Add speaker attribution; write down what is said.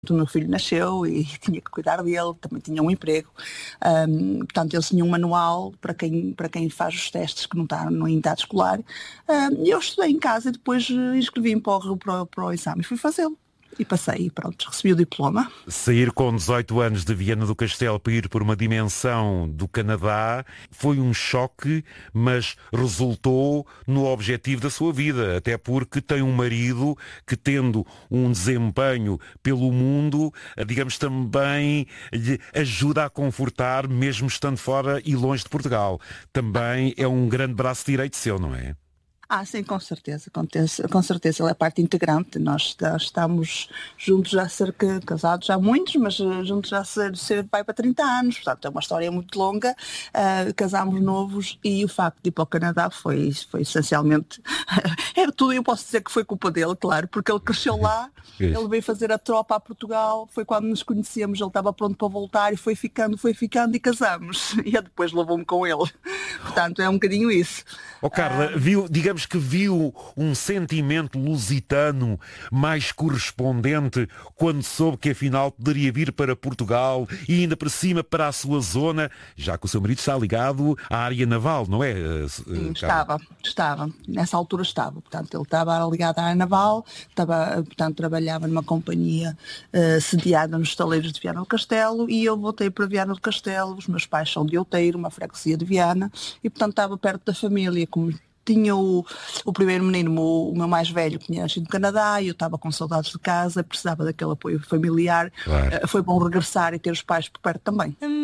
Speaker 1: O meu filho nasceu e tinha que cuidar dele, também tinha um emprego. Portanto, eles tinham um manual para quem faz os testes que não está no idade escolar. E eu estudei em casa e depois inscrevi-me para o exame e fui fazê-lo. E passei, e pronto, recebi o diploma.
Speaker 2: Sair com 18 anos de Viana do Castelo para ir por uma dimensão do Canadá foi um choque, mas resultou no objetivo da sua vida, até porque tem um marido que, tendo um desempenho pelo mundo, digamos, também lhe ajuda a confortar, mesmo estando fora e longe de Portugal. Também é um grande braço direito seu, não é?
Speaker 1: Sim, com certeza, com certeza, ele é parte integrante. Nós estamos juntos já casados já há muitos, mas juntos já vai para 30 anos, portanto é uma história muito longa. Casámos novos e o facto de ir para o Canadá foi essencialmente, é tudo, eu posso dizer que foi culpa dele, claro, porque ele cresceu lá, ele veio fazer a tropa a Portugal, foi quando nos conhecemos, ele estava pronto para voltar e foi ficando e casamos. E eu depois levou-me com ele. Portanto, é um bocadinho isso.
Speaker 2: Carla, digamos que viu um sentimento lusitano mais correspondente quando soube que afinal poderia vir para Portugal e ainda por cima para a sua zona, já que o seu marido está ligado à área naval, não é?
Speaker 1: Sim, estava. Nessa altura estava. Portanto, ele estava ligado à área naval, portanto, trabalhava numa companhia sediada nos estaleiros de Viana do Castelo e eu voltei para Viana do Castelo. Os meus pais são de Outeiro, uma freguesia de Viana, e portanto estava perto da família, como tinha o primeiro menino, o meu mais velho, que tinha nascido no Canadá, e eu estava com saudades de casa, precisava daquele apoio familiar.
Speaker 2: Claro.
Speaker 1: Foi bom regressar e ter os pais por perto também.